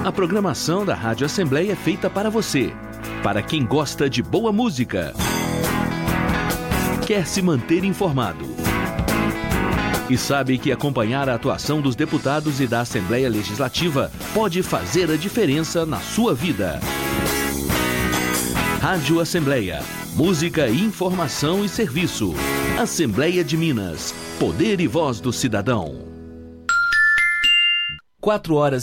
A programação da Rádio Assembleia é feita para você, para quem gosta de boa música, quer se manter informado e sabe que acompanhar a atuação dos deputados e da Assembleia Legislativa pode fazer a diferença na sua vida. Rádio Assembleia, música, informação e serviço. Assembleia de Minas, poder e voz do cidadão. 4 horas